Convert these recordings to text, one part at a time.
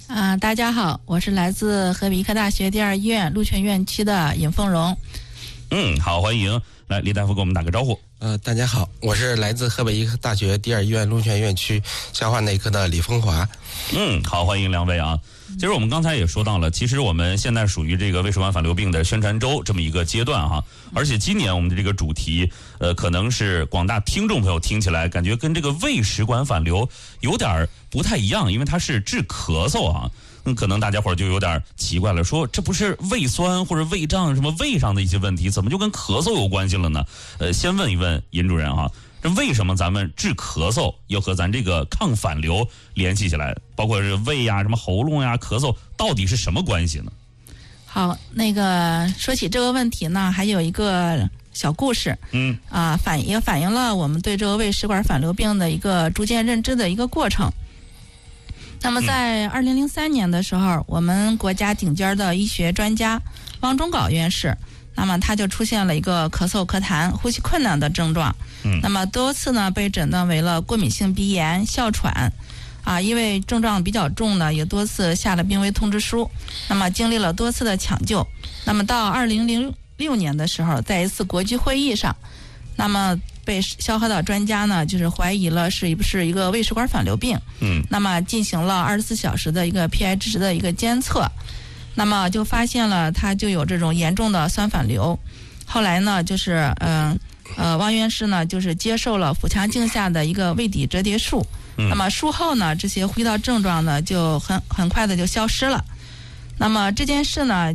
大家好，我是来自河北医科大学第2医院鹿泉院区的尹凤荣。 好，欢迎来李大夫给我们打个招呼。 大家好，我是来自河北医科大学第2医院鹿泉院区消化内科的李风华。 好，欢迎两位啊。其实我们刚才也说到了，其实我们现在属于这个胃食管反流病的宣传周这么一个阶段哈，而且今年我们的这个主题，可能是广大听众朋友听起来感觉跟这个胃食管反流有点不太一样，因为它是治咳嗽啊。可能大家伙就有点奇怪了，说这不是胃酸或者胃胀什么胃上的一些问题，怎么就跟咳嗽有关系了呢？先问一问尹主任哈，这为什么咱们治咳嗽要和咱这个抗反流联系起来？包括是胃呀、什么喉咙呀、咳嗽，到底是什么关系呢？ 好，说起这个问题呢，还有一个小故事，也反映了我们对这个胃食管反流病的一个逐渐认知的一个过程。那么在2003年的时候，我们国家顶尖的医学专家汪忠镐院士，那么他就出现了一个咳嗽、咳痰、呼吸困难的症状。那么多次呢被诊断为了过敏性鼻炎、哮喘，因为症状比较重呢，也多次下了病危通知书。那么经历了多次的抢救，那么到2006年的时候，在一次国际会议上，那么被消化道专家呢，就是怀疑了是不是一个胃食管反流病。那么进行了24小时的一个 pH 值的一个监测，那么就发现了它就有这种严重的酸反流。后来呢，就是汪院士呢，就是接受了腹腔镜下的一个胃底折叠术。那么术后呢，这些呼吸道症状呢，就很快的就消失了。那么这件事呢，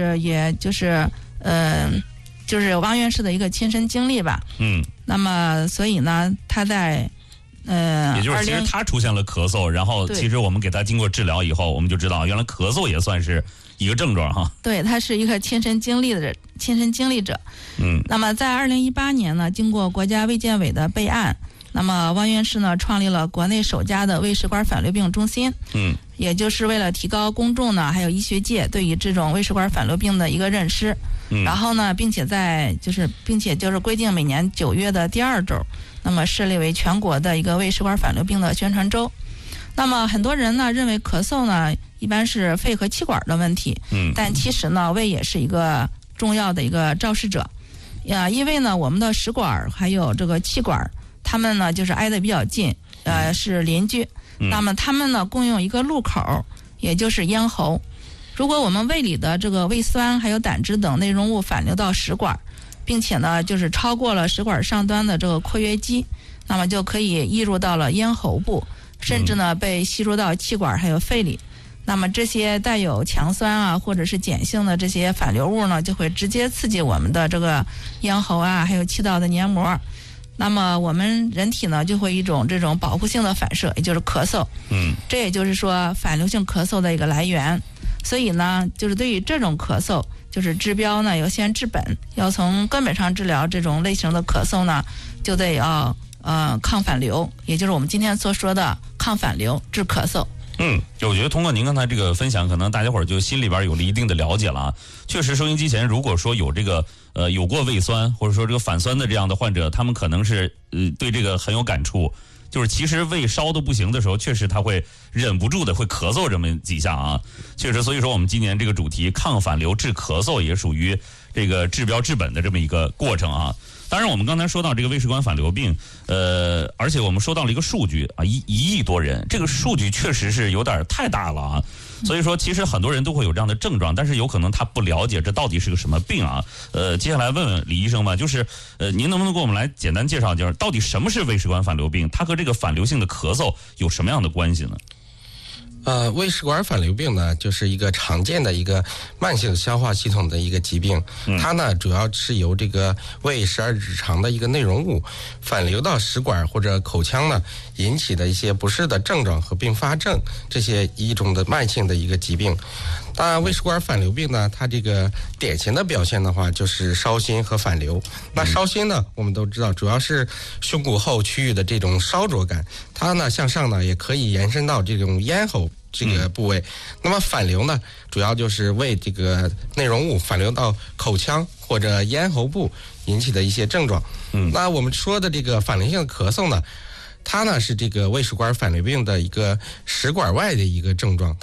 就是汪院士的一个亲身经历吧。那么所以呢，他在也就是其实他出现了咳嗽，然后其实我们给他经过治疗以后，我们就知道原来咳嗽也算是一个症状哈。 对，他是一个亲身经历者。那么在2018年呢，经过国家卫健委的备案，那么汪院士呢创立了国内首家的胃食管反流病中心。也就是为了提高公众呢还有医学界对于这种胃食管反流病的一个认识。然后呢，并且就是规定每年9月的第2周，那么设立为全国的一个胃食管反流病的宣传周。那么很多人呢认为咳嗽呢一般是肺和气管的问题，但其实呢胃也是一个重要的一个肇事者。因为呢我们的食管还有这个气管，它们呢就是挨得比较近，是邻居。那么它们呢共用一个入口，也就是咽喉。如果我们胃里的这个胃酸还有胆汁等内容物反流到食管，并且呢就是超过了食管上端的这个括约肌，那么就可以溢入到了咽喉部，甚至呢被吸入到气管还有肺里。那么这些带有强酸或者是碱性的这些反流物呢，就会直接刺激我们的这个咽喉还有气道的黏膜。那么我们人体呢就会一种这种保护性的反射，也就是咳嗽。这也就是说反流性咳嗽的一个来源。所以呢，就是对于这种咳嗽，就是治标呢要先治本，要从根本上治疗这种类型的咳嗽呢，就得要抗反流，也就是我们今天所说的抗反流治咳嗽。 我觉得通过您刚才这个分享，可能大家伙儿就心里边有了一定的了解了啊。确实，收音机前如果说有这个有过胃酸或者说这个反酸的这样的患者，他们可能是对这个很有感触。就是其实胃烧的不行的时候，确实他会忍不住的会咳嗽这么几下啊。确实，所以说我们今年这个主题抗反流治咳嗽也属于这个治标治本的这么一个过程啊。当然我们刚才说到这个胃食管反流病，而且我们说到了一个数据啊，1亿多人，这个数据确实是有点太大了啊。所以说其实很多人都会有这样的症状，但是有可能他不了解这到底是个什么病啊。接下来问问李医生吧，就是您能不能给我们来简单介绍一下，到底什么是胃食管反流病，它和这个反流性的咳嗽有什么样的关系呢？ 胃食管反流病呢，就是一个常见的一个慢性消化系统的一个疾病。它呢主要是由这个胃12指肠的一个内容物反流到食管或者口腔呢，引起的一些不适的症状和并发症，这些一种的慢性的一个疾病。当然，胃食管反流病呢，它这个典型的表现的话，就是烧心和反流。那烧心呢，我们都知道，主要是胸骨后区域的这种烧灼感，它呢向上呢也可以延伸到这种咽喉这个部位。那么反流呢，主要就是胃这个内容物反流到口腔或者咽喉部引起的一些症状。那我们说的这个反流性的咳嗽呢，它呢是这个胃食管反流病的一个食管外的一个症状。